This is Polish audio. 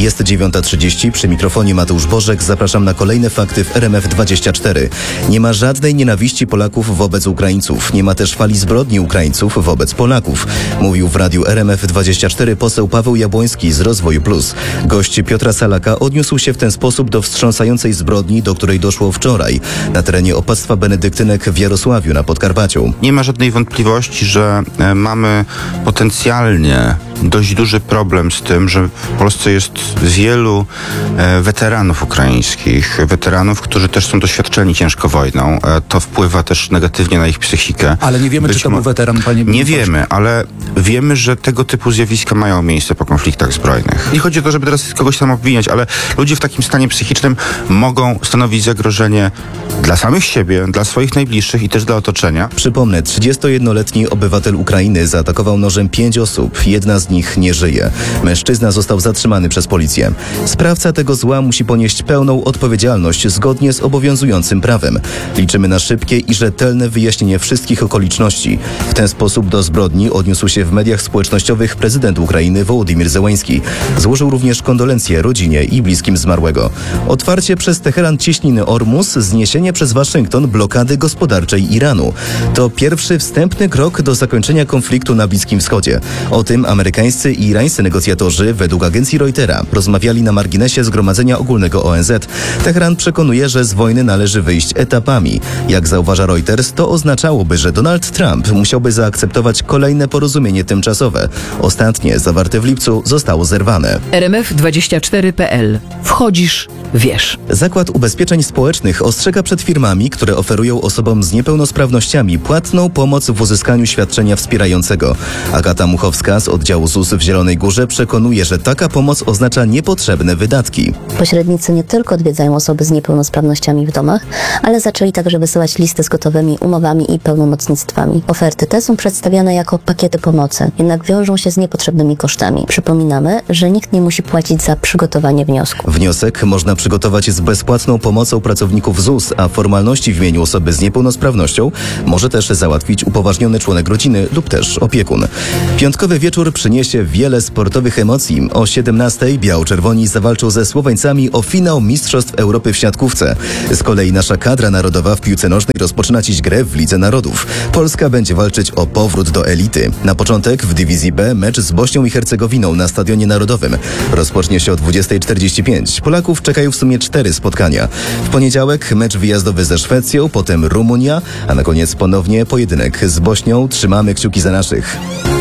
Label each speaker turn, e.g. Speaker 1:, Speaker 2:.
Speaker 1: Jest 9:30, przy mikrofonie Mateusz Bożek. Zapraszam na kolejne fakty w RMF24. Nie ma żadnej nienawiści Polaków wobec Ukraińców. Nie ma też fali zbrodni Ukraińców wobec Polaków. Mówił w radiu RMF24 poseł Paweł Jabłoński z Rozwoju Plus. Gość Piotra Salaka odniósł się w ten sposób do wstrząsającej zbrodni, do której doszło wczoraj na terenie opactwa benedyktynek w Jarosławiu na Podkarpaciu.
Speaker 2: Nie ma żadnej wątpliwości, że mamy potencjalnie dość duży problem z tym, że w Polsce jest wielu weteranów ukraińskich, weteranów, którzy też są doświadczeni ciężko wojną. To wpływa też negatywnie na ich psychikę.
Speaker 3: Ale nie wiemy, czy to był weteran, panie
Speaker 2: Nie wiemy, ale wiemy, że tego typu zjawiska mają miejsce po konfliktach zbrojnych. Nie chodzi o to, żeby teraz kogoś tam obwiniać, ale ludzie w takim stanie psychicznym mogą stanowić zagrożenie dla samych siebie, dla swoich najbliższych i też dla otoczenia.
Speaker 1: Przypomnę, 31-letni obywatel Ukrainy zaatakował nożem 5 osób. Jedna z nich nie żyje. Mężczyzna został zatrzymany przez policję. Sprawca tego zła musi ponieść pełną odpowiedzialność zgodnie z obowiązującym prawem. Liczymy na szybkie i rzetelne wyjaśnienie wszystkich okoliczności. W ten sposób do zbrodni odniósł się w mediach społecznościowych prezydent Ukrainy Wołodymyr Zełenski. Złożył również kondolencje rodzinie i bliskim zmarłego. Otwarcie przez Teheran cieśniny Ormus, zniesienie przez Waszyngton blokady gospodarczej Iranu. To pierwszy wstępny krok do zakończenia konfliktu na Bliskim Wschodzie. O tym amerykańscy i irańscy negocjatorzy według agencji Reutera rozmawiali na marginesie Zgromadzenia Ogólnego ONZ. Teheran przekonuje, że z wojny należy wyjść etapami. Jak zauważa Reuters, to oznaczałoby, że Donald Trump musiałby zaakceptować kolejne porozumienie tymczasowe. Ostatnie, zawarte w lipcu, zostało zerwane.
Speaker 4: RMF24.pl. Wchodzisz, wiesz.
Speaker 1: Zakład Ubezpieczeń Społecznych ostrzega przed firmami, które oferują osobom z niepełnosprawnościami płatną pomoc w uzyskaniu świadczenia wspierającego. Agata Muchowska z oddziału ZUS w Zielonej Górze przekonuje, że taka pomoc oznacza niepotrzebne wydatki.
Speaker 5: Pośrednicy nie tylko odwiedzają osoby z niepełnosprawnościami w domach, ale zaczęli także wysyłać listy z gotowymi umowami i pełnomocnictwami. Oferty te są przedstawiane jako pakiety pomocy, jednak wiążą się z niepotrzebnymi kosztami. Przypominamy, że nikt nie musi płacić za przygotowanie wniosku.
Speaker 1: Wniosek można przygotować z bezpłatną pomocą pracowników ZUS, a formalności w imieniu osoby z niepełnosprawnością może też załatwić upoważniony członek rodziny lub też opiekun. Piątkowy wieczór przyniesie wiele sportowych emocji. O 17:00 biało-czerwoni zawalczą ze Słoweńcami o finał Mistrzostw Europy w siatkówce. Z kolei nasza kadra narodowa w piłce nożnej rozpoczyna dziś grę w Lidze Narodów. Polska będzie walczyć o powrót do elity. Na początek w Dywizji B mecz z Bośnią i Hercegowiną na Stadionie Narodowym. Rozpocznie się o 20:45. Polaków czekają w sumie 4 spotkania. W poniedziałek mecz wyjazdowy ze Szwecją, potem Rumunia, a na koniec ponownie pojedynek z Bośnią. Trzymamy kciuki za naszych.